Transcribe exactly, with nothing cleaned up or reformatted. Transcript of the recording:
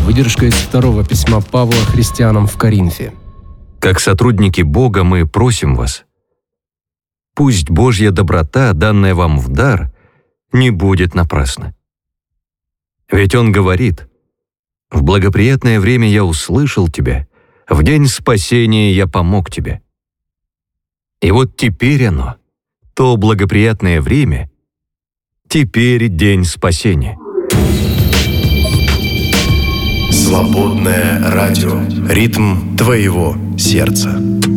Выдержка из второго письма Павла христианам в Коринфе. Как сотрудники Бога мы просим вас, пусть Божья доброта, данная вам в дар, не будет напрасна. Ведь Он говорит: «В благоприятное время я услышал тебя, в день спасения я помог тебе». И вот теперь оно, то благоприятное время, теперь день спасения. Свободное радио. Ритм твоего сердца.